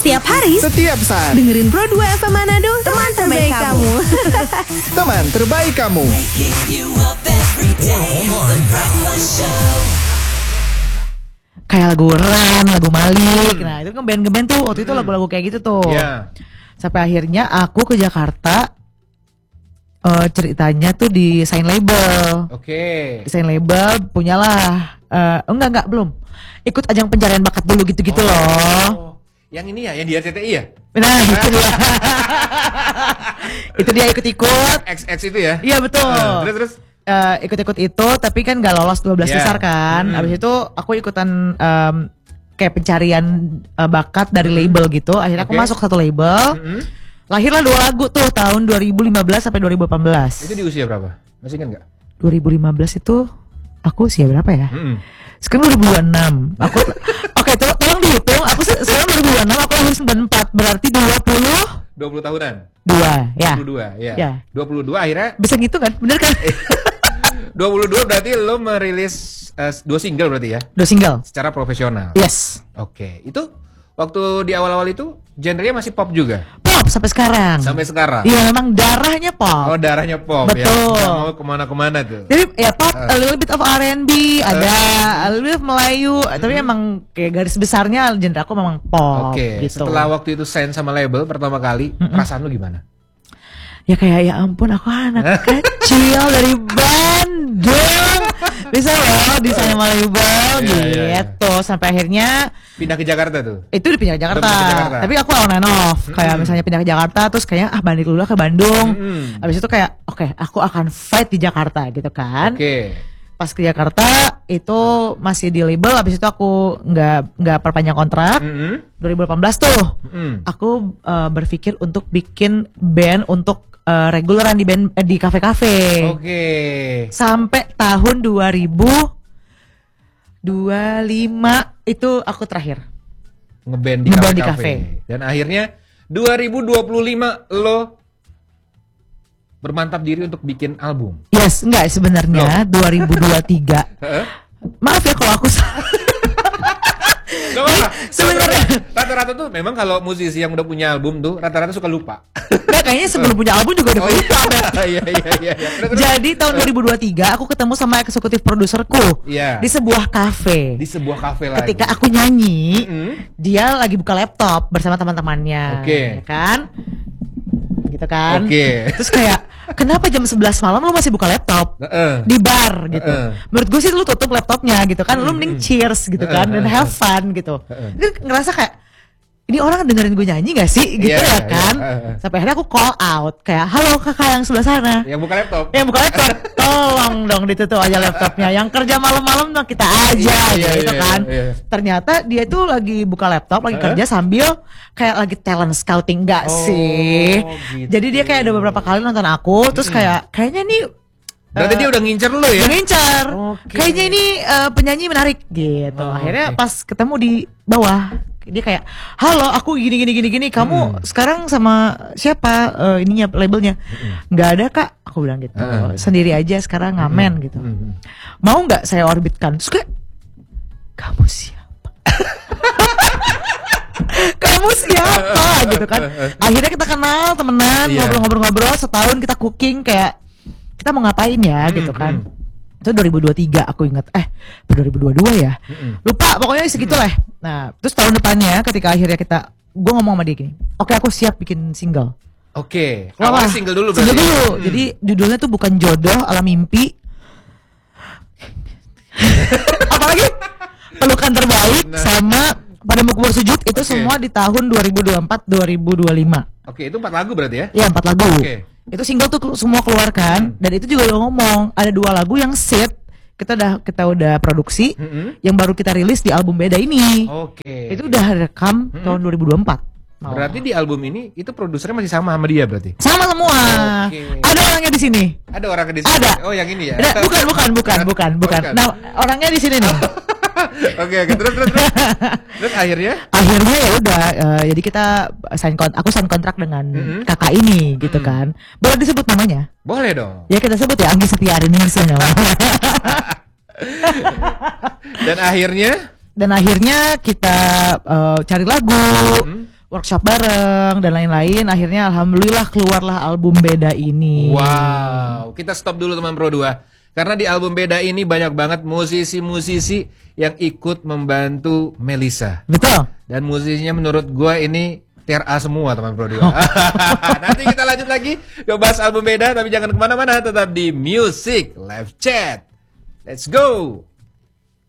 Setiap hari, setiap saat. dengerin Pro 2 FM Manado, teman terbaik kamu. Teman terbaik kamu. Kayak lagu Ren, lagu Malik. Nah itu kan band-band tuh waktu itu lagu-lagu kayak gitu tuh. Sampai akhirnya aku ke Jakarta. Ceritanya tuh di sign label. Desain label punyalah. Enggak belum. Ikut ajang pencarian bakat dulu gitu-gitu loh. Yang ini ya, yang di RCTI ya? Nah itu dia. Itu dia ikut-ikut. XX itu ya? Iya betul. Terus ikut-ikut itu tapi kan gak lolos 12 besar kan. Abis itu aku ikutan kayak pencarian bakat dari label gitu. Akhirnya aku masuk satu label. Lahirlah 2 lagu tuh tahun 2015 sampai 2018. Itu di usia berapa? Masih ingat gak? 2015 itu aku usia berapa ya? Sekarang 2026. Aku oke, tolong dihitung. Aku sekarang 2026, aku lahir 94, berarti 20 tahunan. 2 ya. 22 ya. Ya. 22 akhirnya Bisa gitu kan? Bener kan? 22 berarti lo merilis 2 single berarti ya? 2 single. Secara profesional. Yes. Oke. Itu waktu di awal-awal itu genrenya masih pop juga? Pop sampai sekarang. Sampai sekarang? Iya memang darahnya pop. Oh darahnya pop. Betul. Ya. Nggak mau kemana-kemana tuh. Jadi ya pop, a little bit of R&B, ada a little bit of Melayu, tapi emang kayak garis besarnya genre aku memang pop. Oke. Gitu. Setelah waktu itu sign sama label pertama kali, perasaan lu gimana? Ya kayak ya ampun aku anak kecil dari Bandung bisa loh desain sama label gitu. Sampai akhirnya pindah ke Jakarta tuh? Itu di pindah ke Jakarta. Tapi aku on and off. Kayak misalnya pindah ke Jakarta terus kayaknya balik dulu ke Bandung. Abis itu kayak oke, aku akan fight di Jakarta gitu kan. Pas ke Jakarta itu masih di label. Abis itu aku nggak perpanjang kontrak. 2018 tuh aku berpikir untuk bikin band untuk reguleran di band di kafe-kafe. Sampai tahun 2025 itu aku terakhir ngeband di kafe. Dan akhirnya 2025 lo bermantap diri untuk bikin album. Yes, enggak sebenarnya 2023. Maaf ya kalau aku Gak apa-apa. Sebenarnya rata-rata tuh memang kalau musisi yang udah punya album tuh rata-rata suka lupa. Nah, kayaknya sebelum punya album juga udah lupa. Iya. Jadi tahun 2023 aku ketemu sama eksekutif produserku di sebuah kafe. Di sebuah kafe lagi. Ketika aku nyanyi, dia lagi buka laptop bersama teman-temannya. Ya kan? Gitu kan. Terus kayak kenapa jam 11 malam lu masih buka laptop di bar gitu. Menurut gue sih lu tutup laptopnya gitu kan. Lu mending cheers gitu kan dan have fun gitu. Itu ngerasa kayak ini orang dengerin gue nyanyi gak sih gitu ya kan. Sampai akhirnya aku call out kayak halo kakak yang sebelah sana yang buka laptop tolong dong ditutup aja laptopnya. Yang kerja malam-malam dong kita aja gitu kan. Ternyata dia tuh lagi buka laptop lagi kerja sambil kayak lagi talent scouting gak sih gitu. Jadi dia kayak ada beberapa kali nonton aku terus kayaknya nih berarti dia udah ngincer lu ya? Ngincer. Kayaknya ini penyanyi menarik gitu. Akhirnya pas ketemu di bawah dia kayak halo aku gini kamu sekarang sama siapa ininya labelnya nggak ada kak aku bilang gitu sendiri aja sekarang ngamen gitu mau nggak saya orbitkan terus kayak kamu siapa kamu siapa gitu kan akhirnya kita kenal temenan ngobrol-ngobrol setahun kita cooking kayak kita mau ngapain ya gitu kan. Itu 2023 aku ingat 2022 ya lupa pokoknya segitu lah. Nah terus tahun depannya ketika akhirnya gue ngomong sama dia gini oke aku siap bikin single. Awalnya single dulu berarti. Single dulu jadi judulnya tuh bukan jodoh ala mimpi apalagi pelukan terbaik sama pada mau bersujud itu semua di tahun 2024-2025. Itu 4 lagu berarti ya? Iya 4 lagu. Itu single tuh semua keluarkan dan itu juga udah ngomong ada 2 lagu yang set kita udah produksi yang baru kita rilis di album beda ini. Itu udah rekam tahun 2024. Berarti di album ini itu produsernya masih sama dia berarti? Sama semua. Ada orangnya di sini. Ada orangnya di sini. Ada. Oh yang ini ya? Bukan. Nah orangnya di sini nih. Terus akhirnya ya udah jadi kita aku sign kontrak dengan kakak ini gitu kan. Boleh disebut namanya? Boleh dong. Ya kita sebut ya Anggi Setiarini misalnya. Dan akhirnya kita cari lagu workshop bareng dan lain-lain. Akhirnya alhamdulillah keluarlah album Beda ini. Wow, kita stop dulu teman Pro 2. Karena di album Beda ini banyak banget musisi-musisi yang ikut membantu Melisa. Betul. Dan musisinya menurut gua ini tier A semua teman Pro 2. Nanti kita lanjut lagi ke bahas album Beda, tapi jangan kemana-mana, tetap di Music Live Chat. Let's go.